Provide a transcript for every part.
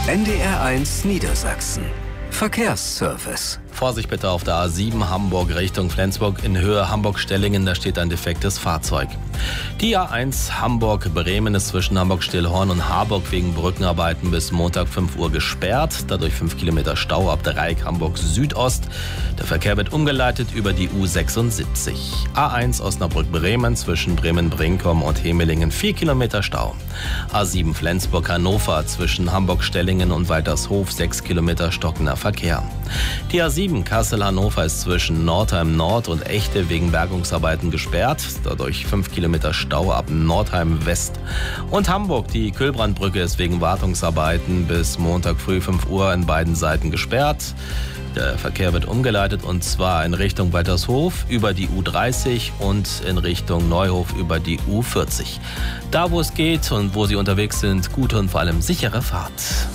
NDR1 Niedersachsen. Verkehrsservice. Vorsicht bitte auf der A7 Hamburg Richtung Flensburg in Höhe Hamburg-Stellingen, da steht ein defektes Fahrzeug. Die A1 Hamburg-Bremen ist zwischen Hamburg-Stillhorn und Harburg wegen Brückenarbeiten bis Montag 5 Uhr gesperrt. Dadurch 5 Kilometer Stau ab Dreieck Hamburg Südost. Der Verkehr wird umgeleitet über die U76. A1 Osnabrück-Bremen zwischen Bremen-Brinkum und Hemelingen 4 Kilometer Stau. A7 Flensburg-Hannover zwischen Hamburg-Stellingen und Waltershof 6 Kilometer stockender Verkehr. Die A7 Kassel-Hannover ist zwischen Nordheim Nord und Echte wegen Bergungsarbeiten gesperrt. Dadurch 5 Kilometer Stau ab Nordheim West. Und Hamburg, die Kühlbrandbrücke ist wegen Wartungsarbeiten bis Montag früh 5 Uhr in beiden Seiten gesperrt. Der Verkehr wird umgeleitet und zwar in Richtung Waltershof über die U30 und in Richtung Neuhof über die U40. Da, wo es geht und wo Sie unterwegs sind, gute und vor allem sichere Fahrt.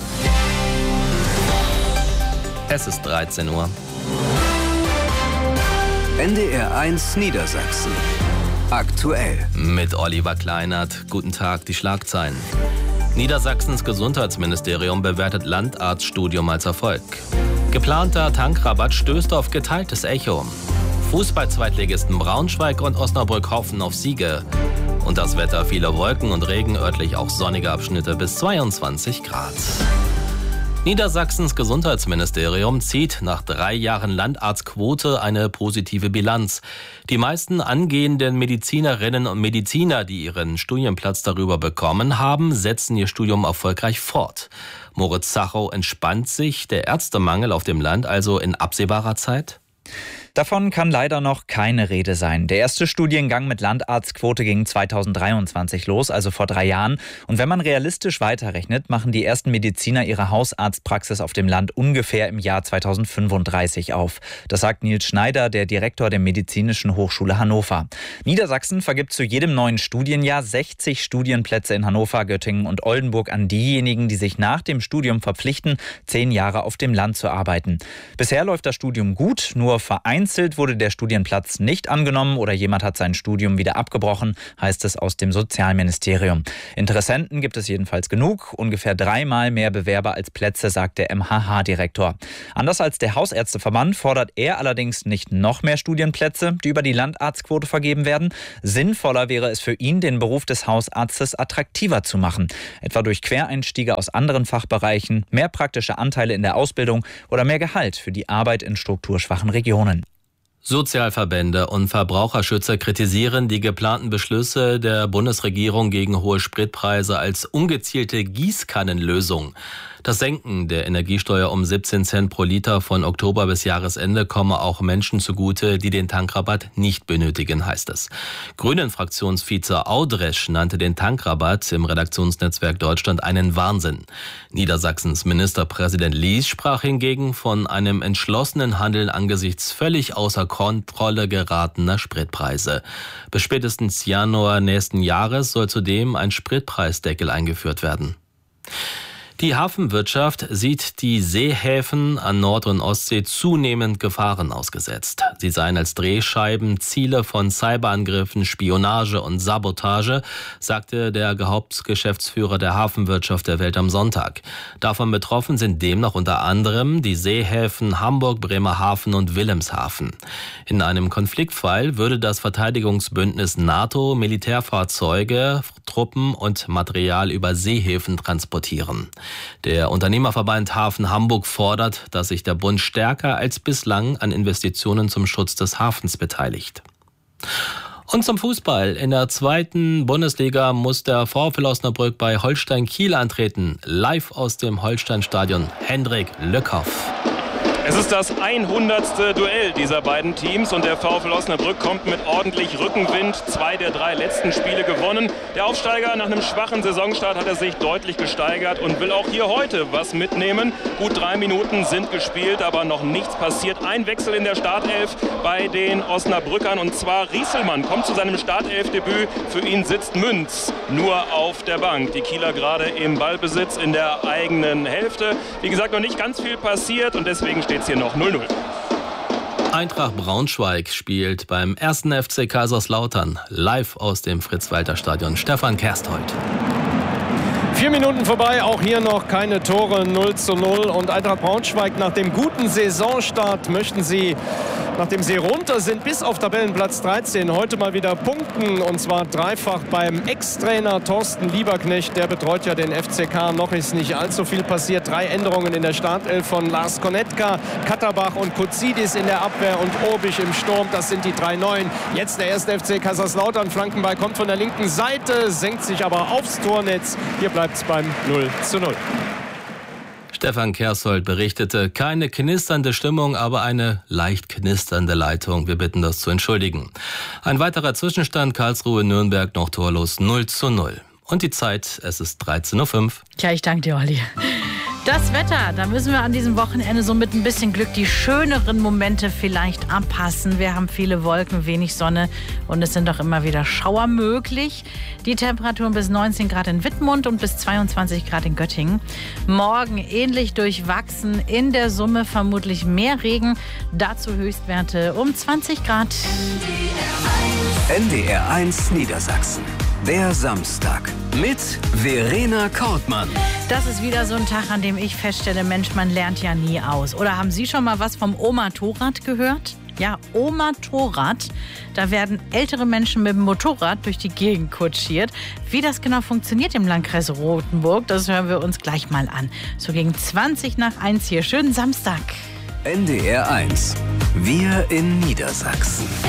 Es ist 13 Uhr. NDR1 Niedersachsen. Aktuell. Mit Oliver Kleinert. Guten Tag, die Schlagzeilen. Niedersachsens Gesundheitsministerium bewertet Landarztstudium als Erfolg. Geplanter Tankrabatt stößt auf geteiltes Echo. Fußball-Zweitligisten Braunschweig und Osnabrück hoffen auf Siege. Und das Wetter, viele Wolken und Regen, örtlich auch sonnige Abschnitte bis 22 Grad. Niedersachsens Gesundheitsministerium zieht nach 3 Jahren Landarztquote eine positive Bilanz. Die meisten angehenden Medizinerinnen und Mediziner, die ihren Studienplatz darüber bekommen haben, setzen ihr Studium erfolgreich fort. Moritz Zachow, entspannt sich der Ärztemangel auf dem Land also in absehbarer Zeit? Davon kann leider noch keine Rede sein. Der erste Studiengang mit Landarztquote ging 2023 los, also vor 3 Jahren. Und wenn man realistisch weiterrechnet, machen die ersten Mediziner ihre Hausarztpraxis auf dem Land ungefähr im Jahr 2035 auf. Das sagt Nils Schneider, der Direktor der Medizinischen Hochschule Hannover. Niedersachsen vergibt zu jedem neuen Studienjahr 60 Studienplätze in Hannover, Göttingen und Oldenburg an diejenigen, die sich nach dem Studium verpflichten, 10 Jahre auf dem Land zu arbeiten. Bisher läuft das Studium gut, nur vereinzelt wurde der Studienplatz nicht angenommen oder jemand hat sein Studium wieder abgebrochen, heißt es aus dem Sozialministerium. Interessenten gibt es jedenfalls genug, ungefähr 3-mal mehr Bewerber als Plätze, sagt der MHH-Direktor. Anders als der Hausärzteverband fordert er allerdings nicht noch mehr Studienplätze, die über die Landarztquote vergeben werden. Sinnvoller wäre es für ihn, den Beruf des Hausarztes attraktiver zu machen, etwa durch Quereinstiege aus anderen Fachbereichen, mehr praktische Anteile in der Ausbildung oder mehr Gehalt für die Arbeit in strukturschwachen Regionen. Sozialverbände und Verbraucherschützer kritisieren die geplanten Beschlüsse der Bundesregierung gegen hohe Spritpreise als ungezielte Gießkannenlösung. Das Senken der Energiesteuer um 17 Cent pro Liter von Oktober bis Jahresende komme auch Menschen zugute, die den Tankrabatt nicht benötigen, heißt es. Grünen-Fraktionsvize Audresch nannte den Tankrabatt im Redaktionsnetzwerk Deutschland einen Wahnsinn. Niedersachsens Ministerpräsident Lies sprach hingegen von einem entschlossenen Handeln angesichts völlig außer Kontrolle geratener Spritpreise. Bis spätestens Januar nächsten Jahres soll zudem ein Spritpreisdeckel eingeführt werden. Die Hafenwirtschaft sieht die Seehäfen an Nord- und Ostsee zunehmend Gefahren ausgesetzt. Sie seien als Drehscheiben Ziele von Cyberangriffen, Spionage und Sabotage, sagte der Hauptgeschäftsführer der Hafenwirtschaft der Welt am Sonntag. Davon betroffen sind demnach unter anderem die Seehäfen Hamburg, Bremerhaven und Wilhelmshaven. In einem Konfliktfall würde das Verteidigungsbündnis NATO Militärfahrzeuge, Truppen und Material über Seehäfen transportieren. Der Unternehmerverband Hafen Hamburg fordert, dass sich der Bund stärker als bislang an Investitionen zum Schutz des Hafens beteiligt. Und zum Fußball. In der 2. Bundesliga muss der VfL Osnabrück bei Holstein Kiel antreten. Live aus dem Holstein-Stadion Hendrik Lückhoff. Es ist das 100. Duell dieser beiden Teams und der VfL Osnabrück kommt mit ordentlich Rückenwind. 2 der 3 letzten Spiele gewonnen. Der Aufsteiger nach einem schwachen Saisonstart hat er sich deutlich gesteigert und will auch hier heute was mitnehmen. Gut 3 Minuten sind gespielt, aber noch nichts passiert. Ein Wechsel in der Startelf bei den Osnabrückern und zwar Rieselmann kommt zu seinem Startelfdebüt. Für ihn sitzt Münz nur auf der Bank. Die Kieler gerade im Ballbesitz in der eigenen Hälfte. Wie gesagt, noch nicht ganz viel passiert und deswegen steht es hier noch 0-0. Eintracht Braunschweig spielt beim 1. FC Kaiserslautern live aus dem Fritz-Walter-Stadion. Stefan Kersthold. 4 Minuten vorbei, auch hier noch keine Tore, 0:0. Und Eintracht Braunschweig nach dem guten Saisonstart möchten sie, nachdem sie runter sind, bis auf Tabellenplatz 13, heute mal wieder punkten. Und zwar dreifach beim Ex-Trainer Thorsten Lieberknecht. Der betreut ja den FCK. Noch ist nicht allzu viel passiert. 3 Änderungen in der Startelf von Lars Konetka, Katterbach und Kuzidis in der Abwehr und Obig im Sturm. Das sind die 3 Neuen. Jetzt der erste FC Kaiserslautern. Flankenball kommt von der linken Seite, senkt sich aber aufs Tornetz. Hier bleibt es beim 0:0. Stefan Kerssold berichtete, keine knisternde Stimmung, aber eine leicht knisternde Leitung. Wir bitten das zu entschuldigen. Ein weiterer Zwischenstand, Karlsruhe-Nürnberg noch torlos 0:0. Und die Zeit, es ist 13:05 Uhr. Tja, ich danke dir, Olli. Das Wetter, da müssen wir an diesem Wochenende so mit ein bisschen Glück die schöneren Momente vielleicht anpassen. Wir haben viele Wolken, wenig Sonne und es sind auch immer wieder Schauer möglich. Die Temperaturen bis 19 Grad in Wittmund und bis 22 Grad in Göttingen. Morgen ähnlich durchwachsen, in der Summe vermutlich mehr Regen. Dazu Höchstwerte um 20 Grad. NDR1 Niedersachsen. Der Samstag mit Verena Kortmann. Das ist wieder so ein Tag, an dem ich feststelle, Mensch, man lernt ja nie aus. Oder haben Sie schon mal was vom Oma-Torrad gehört? Ja, Oma-Torrad. Da werden ältere Menschen mit dem Motorrad durch die Gegend kutschiert. Wie das genau funktioniert im Landkreis Rothenburg, das hören wir uns gleich mal an. So gegen 1:20 hier. Schönen Samstag. NDR1. Wir in Niedersachsen.